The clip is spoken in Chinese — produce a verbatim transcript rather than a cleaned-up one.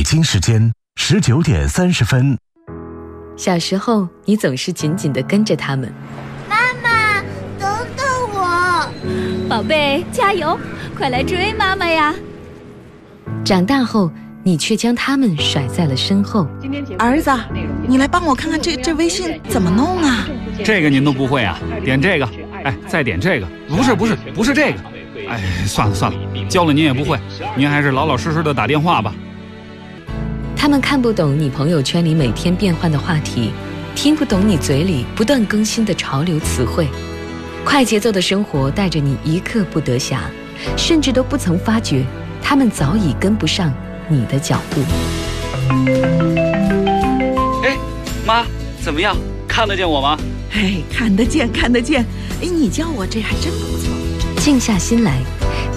京时间十九点三十分。 小时候，你总是紧紧地跟着他们。 妈妈，等等我！ 宝贝，加油，快来追妈妈呀！ 长大后，你却将他们甩在了身后。 儿子，你来帮我看看这这微信怎么弄啊？ 这个您都不会啊？点这个，哎，再点这个，不是不是不是这个，哎，算了算了，教了您也不会，您还是老老实实的打电话吧。 他们看不懂你朋友圈里每天变换的话题，听不懂你嘴里不断更新的潮流词汇。快节奏的生活带着你一刻不得暇，甚至都不曾发觉，他们早已跟不上你的脚步。 哎，妈，怎么样？看得见我吗？ 哎，看得见，看得见。哎，你叫我这还真不错。 静下心来，